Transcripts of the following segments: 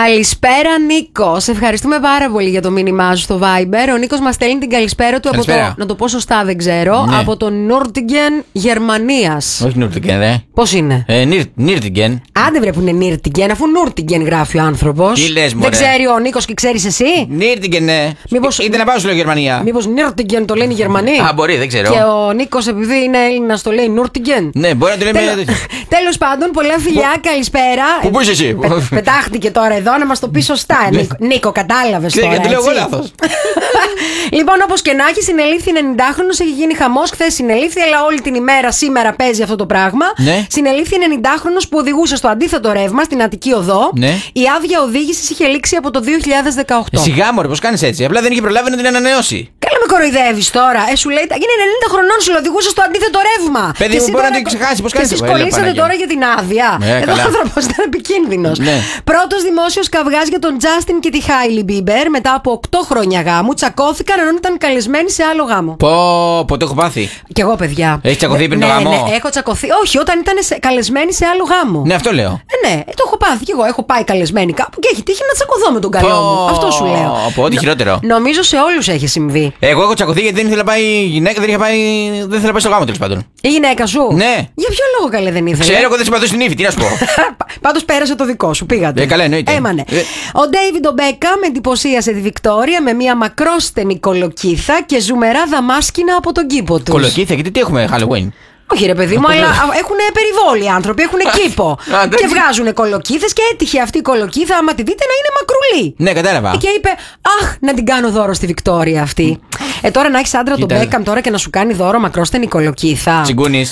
Καλησπέρα, Νίκο. Σε ευχαριστούμε πάρα πολύ για το μήνυμά σου στο Viber. Ο Νίκος μας στέλνει την καλησπέρα του καλησπέρα. από το. Να το πω σωστά, δεν ξέρω. Ναι. Από το Νόρτιγκεν Γερμανίας. Όχι Νούρτιγκεν, ρε. Πώς είναι? Νίρτιγκεν. Άντε βρε που είναι Νίρτιγκεν, αφού Νούρτιγκεν γράφει ο άνθρωπος. Τι λες, μωρέ? Δεν ξέρει ο Νίκος και ξέρεις εσύ. Νίρτιγκεν, ναι. Μήπως- Είτε να πάω στο Γερμανία. Μήπως Νίρτιγκεν το λένε οι Γερμανοί. Α, μπορεί, δεν ξέρω. Και ο Νίκος, επειδή είναι Έλληνας, το λέει Νούρτιγκεν. Ναι, μπορεί να το λέμε. Τέλος πάντων, πολλά φιλιά, καλησπέρα. Πού είσαι εσύ? Πετάχτηκε τώρα εδώ να μας το πει σωστά. Νίκο, κατάλαβες Ξέρετε, τώρα. γιατί λέω εγώ έτσι. λάθος. Λοιπόν, όπως και να έχει, συνελήφθη 90χρονος, έχει γίνει χαμός. Χθες συνελήφθη, αλλά όλη την ημέρα σήμερα παίζει αυτό το πράγμα. Ναι. Συνελήφθη 90χρονος που οδηγούσε στο αντίθετο ρεύμα στην Αττική Οδό. Ναι. Η άδεια οδήγησης είχε λήξει από το 2018. Σιγά μωρέ, πώς κάνεις έτσι? Απλά δεν είχε προλάβει να την ανανεώσει. Καλά με κοροϊδεύεις τώρα. Σου λέει, είναι 90 χρονών, σου οδηγούσε στο αντίθετο ρεύμα. Παιδί Και μου, εσύ μπορεί να τώρα- το έχει ξεχάσει, πώς κάνεις Και εσείς εγώ, έλα, κολλήσατε Παναγία τώρα μου. για την άδεια. Εδώ ο καλά. άνθρωπος ήταν επικίνδυνος. Ναι. Πρώτος δημόσιος καυγάς για τον Τζάστιν και τη Χάιλι Μπίμπερ μετά από 8 χρόνια γάμου. Τσακώθηκαν ενώ ήταν καλεσμένοι σε άλλο γάμο. Πω, το έχω πάθει. Κι εγώ, παιδιά. Έχεις τσακωθεί πριν το γάμο? Ναι, έχω τσακωθεί. Όχι, όταν ήταν καλεσμένοι σε άλλο γάμο. Ναι, αυτό λέω. Ναι, το έχω πάθει κι εγώ. Έχω πάει καλεσμένη κάπου και έχει τύχει να τσακωθώ με τον καλό μου. Αυτό σου λέω. Πω, ό,τι χειρότερο. Νομίζω σε όλους έχει συμβεί. Εγώ έχω τσακωθεί γιατί δεν ήθελα να πάει η γυναίκα, δεν ήθελα να πάει στο γάμο τέλος πάντων. Η γυναίκα σου. Ναι. Για ποιο λόγο καλέ δεν ήθελε? Ξέρω, εγώ δεν συμπαθώ στην ύφη, τι να σου πω. Πάντως πέρασε το δικό σου, πήγατε. Καλά, εννοείται. Έμανε. Ο Ντέιβιντ Μπέκαμ εντυπωσίασε τη Βικτόρια με μια μακρόστενη κολοκύθα και ζουμερά δαμάσκηνα από τον κήπο του. Κολοκύθια, γιατί τι έχουμε Halloween. Όχι ρε παιδί μου, αλλά έχουν περιβόλοι οι άνθρωποι, έχουν κήπο. Και βγάζουν κολοκύθες και έτυχε αυτή η κολοκύθα, άμα τη δείτε, να είναι μακρουλή. Ναι, κατάλαβα. Και είπε, αχ, να την κάνω δώρο στη Βικτόρια αυτή. Τώρα να έχεις άντρα τον Μπέκαμ τώρα και να σου κάνει δώρο μακρόστενη κολοκύθα. Τσιγκούνης.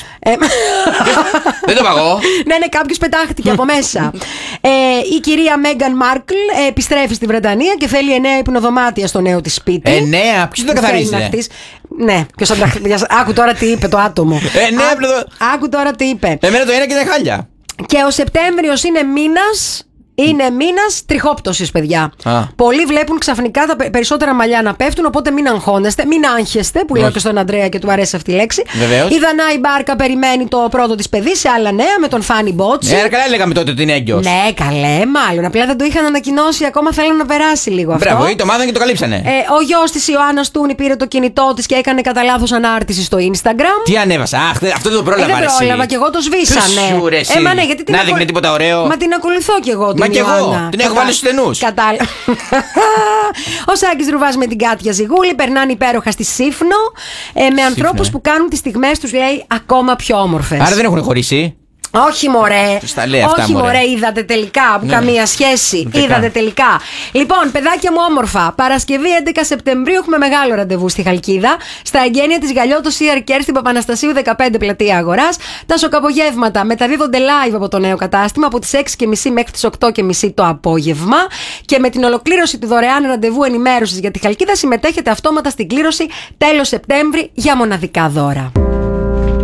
Δεν το παγώ. Ναι, κάποιος πετάχτηκε από μέσα. Η κυρία Μέγαν Μάρκλ επιστρέφει στη Βρετανία και θέλει 9 υπνοδωμάτια στο νέο της σπίτι. 9, ποιος δεν τα καθαρίζει? Ναι, ποιος θα τα. Άκου τώρα τι είπε το άτομο. Άκου τώρα τι είπε. Εμένα το ένα και τα χάλια. Και ο Σεπτέμβριος είναι μήνας. Είναι μήνας τριχόπτωσης, παιδιά. Πολλοί βλέπουν ξαφνικά τα περισσότερα μαλλιά να πέφτουν, οπότε μην αγχώνεστε, μην άγχεστε, που λέω και στον Αντρέα και του αρέσει αυτή η λέξη. Βεβαίως. Η Δανάη Μπάρκα περιμένει το πρώτο της παιδί σε άλλα νέα με τον Φάνι Μπότσι. Καλά λέγαμε τότε ότι είναι έγκυος. Ναι, καλέ, μάλλον. Απλά δεν το είχαν ανακοινώσει ακόμα, θέλουν να περάσει λίγο αυτό. Μπράβο, ή το μάθαν και το καλύψανε. Ο γιος της Ιωάννας Τούνη πήρε το κινητό της και έκανε κατά λάθος ανάρτηση στο Instagram. Τι ανέβασα, αχ, αυτό δεν το πρόλαβα. Δεν πρόλαβα και εγώ το σβήσανε. Ναι, γιατί να δείχνει τίποτα ωραίο. Μα την ακολουθώ κι εγώ. Μα κι εγώ. Την έχω βάλει στους στενούς. Κατάλαβα. Ο Σάκης Ρουβάς με την Κάτια Ζιγούλη περνάνε υπέροχα στη Σύφνο με ανθρώπους που κάνουν τις στιγμές τους, λέει, ακόμα πιο όμορφες. Άρα δεν έχουν χωρίσει. Όχι μωρέ, όχι μωρέ, είδατε τελικά, καμία σχέση. Είδατε τελικά. Λοιπόν, παιδάκια μου όμορφα, Παρασκευή 11 Σεπτεμβρίου έχουμε μεγάλο ραντεβού στη Χαλκίδα. Στα εγγένεια της Γαλλιώτος CR στην Παπαναστασίου 15 πλατεία Αγοράς. Τα σοκαπογεύματα μεταδίδονται live από το νέο κατάστημα από τις 6:30 μέχρι τις 8:30 το απόγευμα. Και με την ολοκλήρωση του δωρεάν ραντεβού ενημέρωσης για τη Χαλκίδα συμμετέχετε αυτόματα στην κλήρωση τέλος Σεπτέμβρη για μοναδικά δώρα.